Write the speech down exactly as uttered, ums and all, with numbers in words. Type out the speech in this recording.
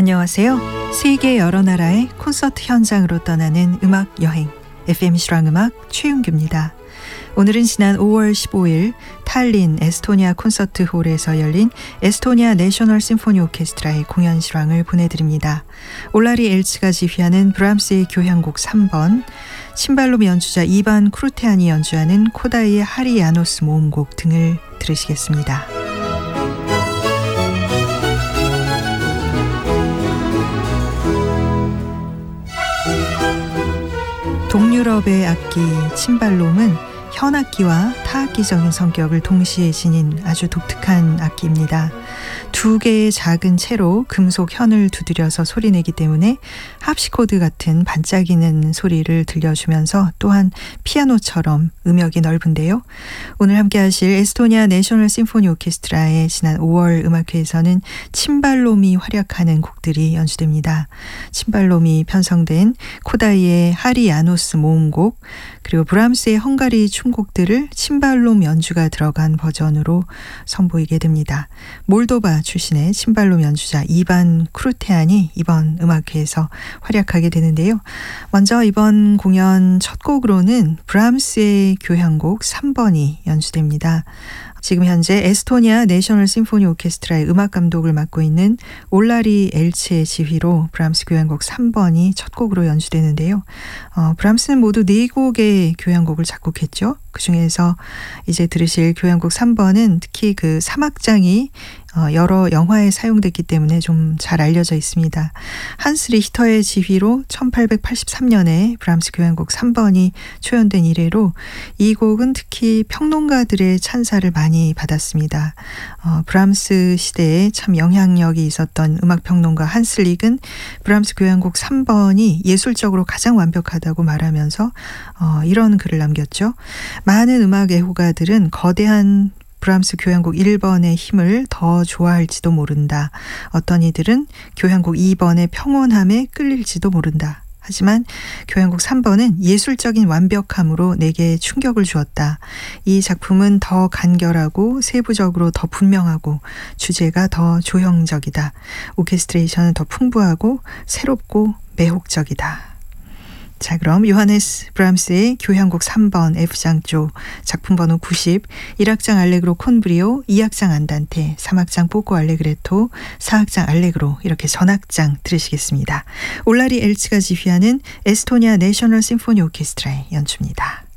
안녕하세요. 세계 여러 나라의 콘서트 현장으로 떠나는 음악 여행 에프엠 실황음악 최윤규입니다. 오늘은 지난 오월 십오일 탈린 에스토니아 콘서트홀에서 열린 에스토니아 내셔널 심포니 오케스트라의 공연 실황을 보내드립니다. 올라리 엘츠가 지휘하는 브람스의 교향곡 삼 번, 침발롬 연주자 이반 크루테안이 연주하는 코다이의 하리 야노스 모음곡 등을 들으시겠습니다. 동유럽의 악기 침발롬은 현악기와 타악기적인 성격을 동시에 지닌 아주 독특한 악기입니다. 두 개의 작은 채로 금속 현을 두드려서 소리내기 때문에 합시코드 같은 반짝이는 소리를 들려주면서 또한 피아노처럼 음역이 넓은데요. 오늘 함께 하실 에스토니아 내셔널 심포니 오케스트라의 지난 오월 음악회에서는 침발롬이 활약하는 곡들이 연주됩니다. 침발롬이 편성된 코다이의 하리 야노스 모음곡, 그리고 브람스의 헝가리 춤곡들을 침발롬 연주가 들어간 버전으로 선보이게 됩니다. 몰도바 출신의 침발롬 연주자 이반 크루테안이 이번 음악회에서 활약하게 되는데요. 먼저 이번 공연 첫 곡으로는 브람스의 교향곡 삼 번이 연주됩니다. 지금 현재 에스토니아 내셔널 심포니 오케스트라의 음악 감독을 맡고 있는 올라리 엘츠의 지휘로 브람스 교향곡 삼 번이 첫 곡으로 연주되는데요. 어, 브람스는 모두 네 곡의 교향곡을 작곡했죠. 그중에서 이제 들으실 교향곡 삼 번은 특히 그 사막장이 여러 영화에 사용됐기 때문에 좀 잘 알려져 있습니다. 한스 리히터의 지휘로 천팔백팔십삼 년에 브람스 교향곡 삼 번이 초연된 이래로 이 곡은 특히 평론가들의 찬사를 많이 받았습니다. 어, 브람스 시대에 참 영향력이 있었던 음악평론가 한스 리히는 브람스 교향곡 삼 번이 예술적으로 가장 완벽하다고 말하면서 어, 이런 글을 남겼죠. 많은 음악 애호가들은 거대한 브람스 교향곡 일 번의 힘을 더 좋아할지도 모른다. 어떤 이들은 교향곡 이 번의 평온함에 끌릴지도 모른다. 하지만 교향곡 삼 번은 예술적인 완벽함으로 내게 충격을 주었다. 이 작품은 더 간결하고 세부적으로 더 분명하고 주제가 더 조형적이다. 오케스트레이션은 더 풍부하고 새롭고 매혹적이다. 자, 그럼 요하네스 브람스의 교향곡 삼 번 F장조 작품 번호 구십, 일 악장 알레그로 콘브리오, 이 악장 안단테, 삼 악장 포코 알레그레토, 사 악장 알레그로 이렇게 전악장 들으시겠습니다. 올라리 엘츠가 지휘하는 에스토니아 내셔널 심포니 오케스트라의 연주입니다.